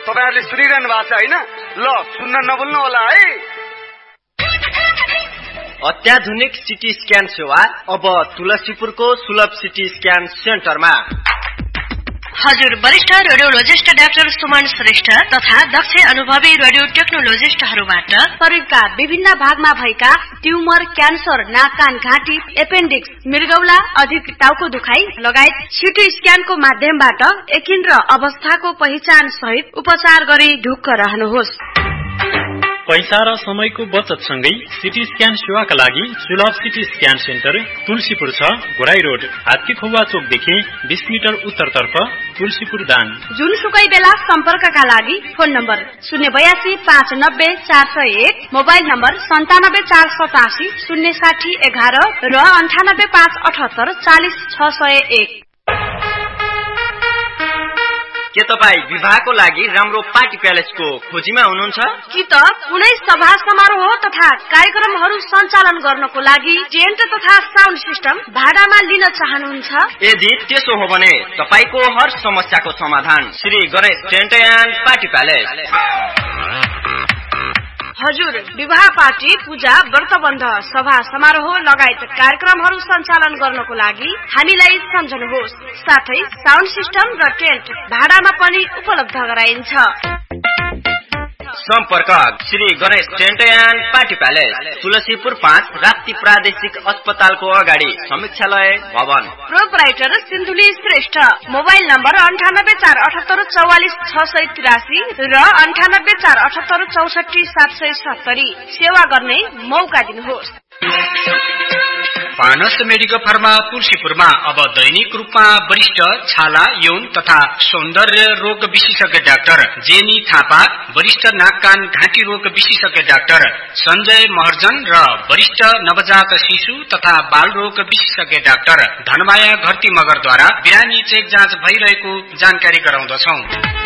तपाईहरुले सुनिरहनु भएको छ हैन? ल सुन्न नभुल्नु होला है। अत्याधुनिक सिटी स्क्यान सेवा अब तुलसीपुरको सुलभ सिटी स्क्यान सेन्टरमा। हजुर वरिष्ठ रेडियोलोजिस्ट डाक्टर सुमन श्रेष्ठ तथा दक्ष अनुभवी रेडियो टेक्नोलोजिस्टहरूबाट शरीरका विभिन्न भागमा भएका ट्युमर, क्यान्सर, नाक कान घाँटी, एपेन्डिक्स, मृगौला, अधिक टाउको दुखाइ लगायत सिटी स्क्यानको माध्यमबाट एकिन र अवस्थाको पहिचान सहित उपचार गरी ढुक्क रहनुहोस्। पैसा र समयको बचत सँगै सिटी स्क्यान सेवाका लागि सुलभ CT scan centre Tulsipur 6 Ghorahi road, हात्तीखौवा चोकदेखि 20 metre उत्तरतर्फ, तुलसीपुर दाङ। जुनसुकै बेला सम्पर्कका लागि फोन नम्बर 082 590 401, मोबाइल नम्बर 97 487 060 11 र 98 578 40 601। के तपाईँ विवाहको लागि राम्रो पार्टी प्यालेसको खोजीमा हुनुहुन्छ? कि त कुनै सभा समारोह तथा कार्यक्रमहरू सञ्चालन गर्नको लागि टेन्ट तथा साउन्ड सिस्टम भाडामा लिन चाहनुहुन्छ? यदि त्यसो हो भने तपाईको हर समस्याको समाधान Shri Ganesh tent and party palace. हजुर विवाह पार्टी, पूजा, व्रतबन्ध, सभा समारोह लगायत कार्यक्रमहरू सञ्चालन गर्नको लागि हामीलाई सम्झनुहोस्। साथै साउन्ड सिस्टम र टेन्ट भाडामा पनि उपलब्ध गराइन्छ। सम्पर्क Shri Ganesh tent and party palace, Tulsipur 5, Rapti प्रादेशिक अस्पतालको अगाडि, समीक्षालय भवन। Proprietor Sindhuli Shrestha, mobile number 98 478 44 683 र 98 478 64 770। सेवा गर्ने मौका दिनुहोस्। पानस मेडिकल फार्मा तुलसीपुरमा अब दैनिक रूपमा वरिष्ठ छाला, यौन तथा सौन्दर्य रोग विशेषज्ञ डाक्टर जेनी थापा, वरिष्ठ नाक कान घाँटी रोग विशेषज्ञ डाक्टर सञ्जय महर्जन र वरिष्ठ नवजात शिशु तथा बाल रोग विशेषज्ञ डाक्टर धनमाया घरती मगरद्वारा बिरामी चेक जाँच भइरहेको जानकारी गराउँदछौं।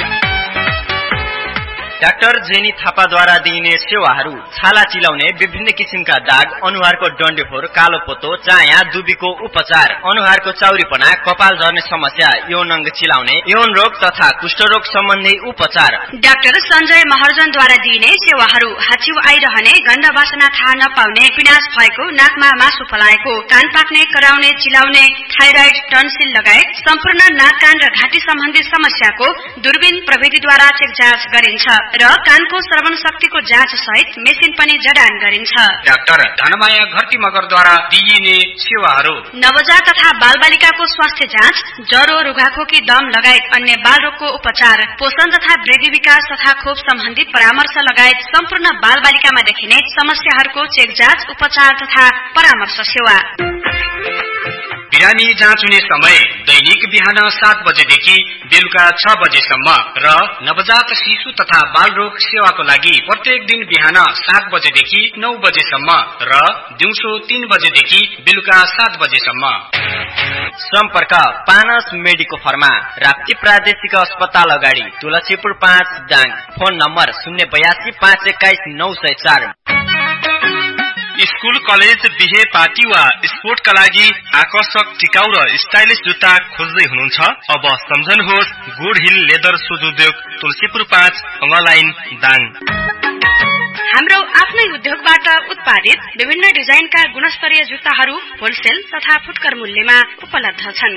डाक्टर जेनी थापाद्वारा दिइने सेवाहरू छाला चिलाउने, विभिन्न किसिमका दाग, अनुहारको डन्डेफोर, कालो पोतो, चाया, दुबीको उपचार, अनुहारको चाउरीपना, कपाल झर्ने समस्या, यौन अङ्ग चिलाउने, यौन रोग तथा कुष्ठरोग सम्बन्धी उपचार। डाक्टर सञ्जय महर्जनद्वारा दिइने सेवाहरू हाछिउ आइरहने, गन्ध वासना थाहा नपाउने, पिनास भएको, नाकमा मासु पलाएको, कान पाक्ने, कराउने, चिलाउने, थाइराइड, टन्सिल लगायत सम्पूर्ण नाक कान र घाँटी सम्बन्धी समस्याको दूरबीन प्रविधिद्वारा चेक जाँच गरिन्छ र कानको श्रवण शक्तिको जाँच सहित मेसिन पनि जडान गरिन्छ। डाक्टर धनमाया घरती मगरद्वारा दिइने सेवाहरू नवजात तथा बालबालिकाको स्वास्थ्य जाँच, ज्वरो, रुघाखोकी, दम लगायत अन्य बाल रोगको उपचार, पोषण तथा वृद्धि विकास तथा खोप सम्बन्धी परामर्श लगायत सम्पूर्ण बालबालिकामा देखिने समस्याहरूको चेक जाँच, उपचार तथा परामर्श सेवा। बिरामी जाँच हुने समय दैनिक बिहान 7 बजेदेखि बेलुका 6 बजेसम्म र नवजात शिशु तथा बाल रोग सेवाको लागि प्रत्येक दिन बिहान 7 बजेदेखि 9 बजेसम्म र दिउँसो 3 बजेदेखि बेलुका 7 बजेसम्म। सम्पर्क पानस मेडिको फार्मा, राप्ती प्रादेशिक अस्पताल अगाडि, Tulsipur 5 Dang. Phone number 082 521 904। School, college, बिहे, पार्टी वा स्पोर्टका लागि आकर्षक, टिकाउ र स्टाइलिश जुत्ता खोज्दै हुनुहुन्छ? अब सम्झनुहोस् गुड हिल लेदर सुज उद्योग, तुलसीपुर 5 अङ्गलाइन दाङ। हाम्रो आफ्नै उद्योगबाट उत्पादित विभिन्न डिजाइनका गुणस्तरीय जुत्ताहरू होलसेल तथा फुटकर मूल्यमा उपलब्ध छन्।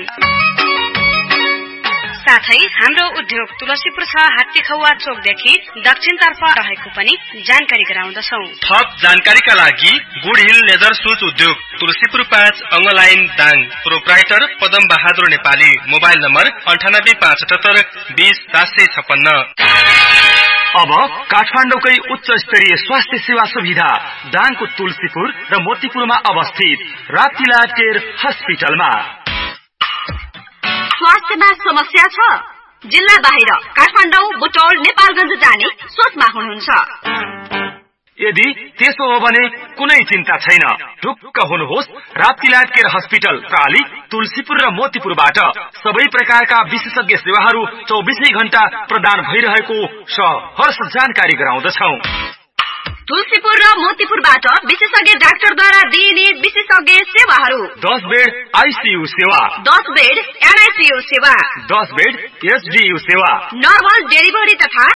साथै हाम्रो उद्योग तुलसीपुर 6 हात्तीखौवा चोकदेखि दक्षिणतर्फ रहेको पनि जानकारी गराउँदछौ। थप जानकारीका लागि गुड हिल लेदर सुज उद्योग, Tulsipur 5 अङ्गलाइन Dang. Proprietor Padam Bahadur Nepali, mobile number 98 578 20 756। अब काठमाडौँकै उच्च स्तरीय स्वास्थ्य सेवा सुविधा दाङको तुलसीपुर र मोतीपुरमा अवस्थित राप्तीलाल केयर हस्पिटलमा। स्वास्थ्यमा समस्या छ? जिल्ला बाहिर काठमाडौँ, बुटौल, नेपालगञ्ज जाने सोचमा हुनुहुन्छ? यदि त्यसो हो भने कुनै चिन्ता छैन। ढुक्क हुनुहोस्। राप्तीलाल केयर हस्पिटल प्राली, तुलसीपुर र मोतीपुरबाट सबै प्रकारका विशेषज्ञ सेवाहरू 24 घण्टा प्रदान भइरहेको सहर्ष जानकारी गराउँदछौ। तुलसीपुर र मोतीपुरबाट विशेषज्ञ डाक्टरद्वारा दिइने विशेषज्ञ सेवाहरू: 10 बेड आईसीयू सेवा, 10 बेड एनआईसीयू सेवा, 10 बेड एसडीयू सेवा, नर्मल डेलिभरी तथा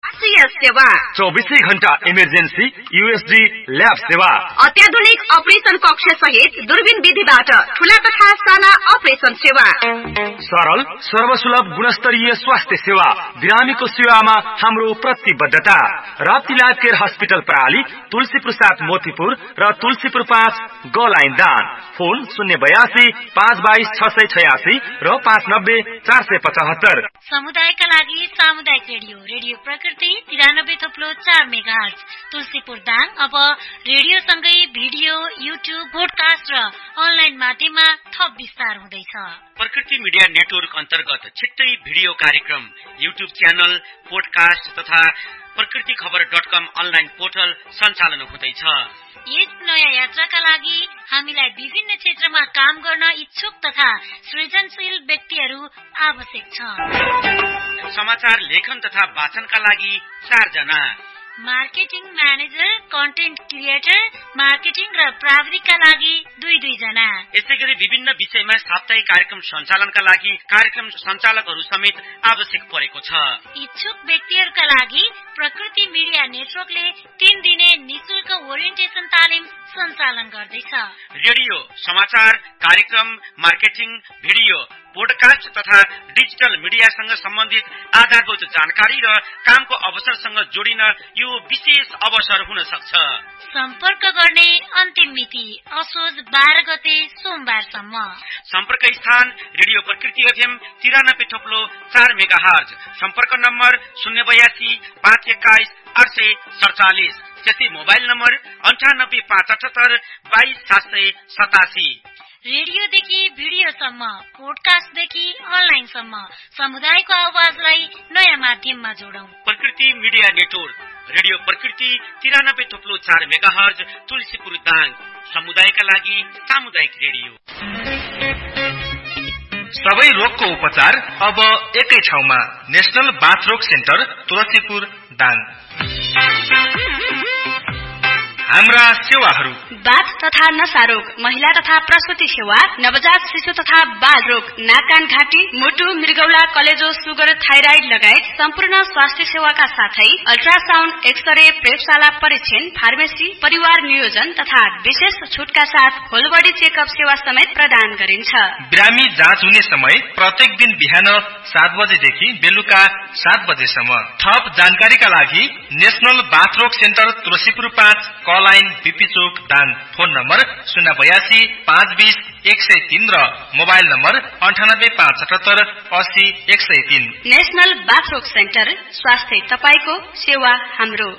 आरसीएस सेवा 24 घण्टा इमर्जेन्सी यूएसजी ल्याब सेवा अत्याधुनिक अपरेसन कक्ष सहित दूरबीन विधिबाट ठूला तथा साना अपरेसन सेवा सरल सर्वसुलभ गुणस्तरीय स्वास्थ्य सेवा बिरामीको सेवामा हाम्रो प्रतिबद्धता Rapti life care hospital प्राली Tulsipur 7 Motipur र तुलसीपुर 5 ग लाइन दान फोन 082 522 686 र 590 475 समुदायका लागि सामुदायिक रेडियो प्रकृति 93.4 मेगाहर्ज तुलसीपुर दाङ अब रेडियो सँगै भिडियो युट्युब पोडकास्ट र अनलाइन माध्यममा थप विस्तार हुँदैछ। प्रकृति मिडिया नेटवर्क अन्तर्गत छिट्टै भिडियो कार्यक्रम युट्युब च्यानल पोडकास्ट तथा प्रकृति खबर.com अनलाइन पोर्टल सञ्चालन हुँदैछ। यस नयाँ यात्राका लागि हामीलाई विभिन्न क्षेत्रमा काम गर्न इच्छुक तथा सृजनशील व्यक्तिहरू आवश्यक छ। समाचार लेखन तथा वाचनका लागि 4 जना marketing manager, content creator, marketing र प्राविधिकका लागि 2 जना। यसैगरी विभिन्न विषयमा साप्ताहिक कार्यक्रम सञ्चालनका लागि कार्यक्रम सञ्चालकहरू समेत आवश्यक परेको छ। इच्छुक व्यक्तिहरूका लागि प्रकृति मिडिया नेटवर्कले 3 दिने निशुल्क ओरिएन्टेसन तालिम सञ्चालन गर्दैछ। रेडियो, समाचार, कार्यक्रम, मार्केटिङ, भिडियो, पोडकास्ट तथा डिजिटल मिडियासँग सम्बन्धित आधारभूत जानकारी र कामको अवसरसँग जोडिन यो विशेष अवसर हुन सक्छ। सम्पर्क गर्ने अन्तिम मिति असोज 12 गते सोमबारसम्म। सम्पर्क स्थान रेडियो प्रकृति एफएम 93.4 मेगाहर्ज। सम्पर्क नम्बर 082 521 847। त्यसै मोबाइल नम्बर 98 578 22 787। रेडियोदेखि भिडियोसम्म, पोडकास्टदेखि अनलाइनसम्म समुदायको आवाजलाई नयाँ माध्यममा जोडौं। प्रकृति मिडिया नेटवर्क रेडियो प्रकृति 93.4 मेगाहर्ज तुलसीपुर दाङ समुदायका लागि सामुदायिक रेडियो। सबै रोगको उपचार अब एकै ठाउँमा नेशनल बाथ रोग सेन्टर तुलसीपुर दाङ। हाम्रा सेवाहरू बाथ तथा नसा रोग, महिला तथा प्रसुति सेवा, नवजात शिशु तथा बाल रोग, नाक कान घाँटी, मुटु, मृगौला, कलेजो, सुगर, थाइराइड लगायत सम्पूर्ण स्वास्थ्य सेवाका साथै अल्ट्रासाउण्ड, एक्सरे, प्रयोगशाला परीक्षण, फार्मेसी, परिवार नियोजन तथा विशेष छुटका साथ होल बडी चेकअप सेवा समेत प्रदान गरिन्छ। बिरामी जाँच हुने समय प्रत्येक दिन बिहान 7 बजेदेखि बेलुका 7 बजेसम्म। थप जानकारीका लागि नेशनल बाथ रोग सेन्टर तुलसीपुर 5 क लाइन बीपी चोक दाङ। फोन नम्बर 082 520 103 र मोबाइल नम्बर 98 577 80 103। नेशनल बाथ रोग सेन्टर, स्वास्थ्य तपाईको, सेवा हाम्रो।